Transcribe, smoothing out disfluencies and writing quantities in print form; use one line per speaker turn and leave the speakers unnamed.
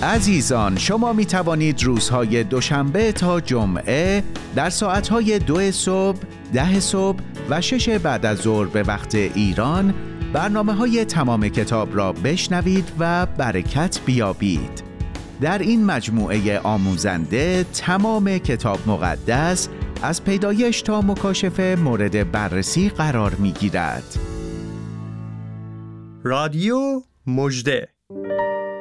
عزیزان، شما می توانید روزهای دوشنبه تا جمعه در ساعتهای 2 صبح، 10 صبح و 6 بعد از ظهر به وقت ایران برنامه‌های تمام کتاب را بشنوید و برکت بیابید. در این مجموعه آموزنده تمام کتاب مقدس از پیدایش تا مکاشفه مورد بررسی قرار می‌گیرد.
رادیو مژده.